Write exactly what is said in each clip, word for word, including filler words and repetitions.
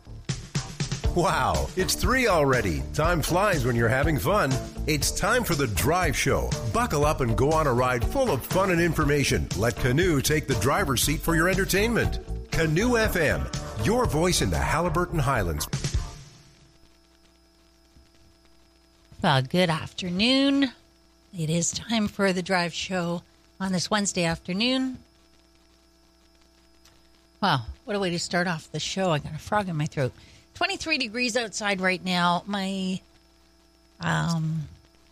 Wow, it's three already. Time flies when you're having fun. It's time for the Drive Show. Buckle up and go on a ride full of fun and information. Let Canoe take the driver's seat for your entertainment. Canoe F M, your voice in the Haliburton Highlands. Well, good afternoon. It is time for the Drive Show on this Wednesday afternoon. Wow, what a way to start off the show. I got a frog in my throat. twenty-three degrees outside right now. My, um,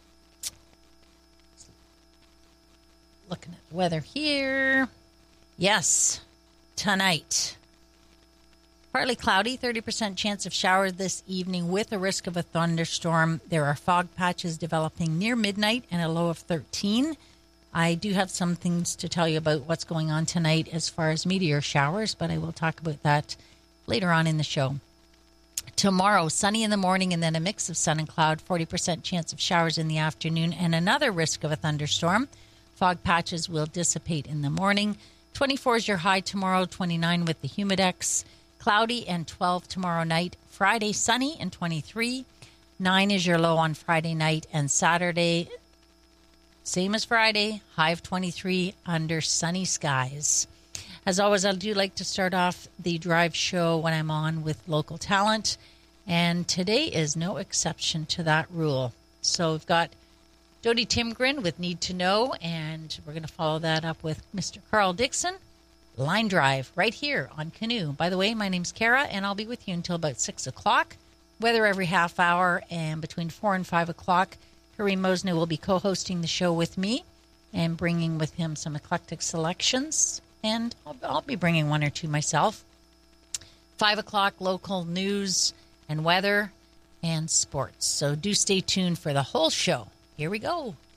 looking at the weather here. Yes, tonight. Partly cloudy, thirty percent chance of showers this evening with a risk of a thunderstorm. There are fog patches developing near midnight and a low of thirteen. I do have some things to tell you about what's going on tonight as far as meteor showers, but I will talk about that later on in the show. Tomorrow, sunny in the morning and then a mix of sun and cloud, forty percent chance of showers in the afternoon and another risk of a thunderstorm. Fog patches will dissipate in the morning. twenty-four is your high tomorrow, twenty-nine with the humidex. Cloudy and twelve tomorrow night. Friday, sunny and twenty-three. nine is your low on Friday night. And Saturday, same as Friday, high of twenty-three under sunny skies. As always, I do like to start off the Drive Show when I'm on with local talent. And today is no exception to that rule. So we've got Jody Timgren with Need to Know, and we're going to follow that up with Mister Carl Dixon, Line Drive, right here on Canoe. By the way, my name's Kara, and I'll be with you until about six o'clock. Weather every half hour, and between four and five o'clock, Kareem Mosna will be co-hosting the show with me and bringing with him some eclectic selections. And I'll, I'll be bringing one or two myself. Five o'clock, local news and weather and sports. So do stay tuned for the whole show. Here we go.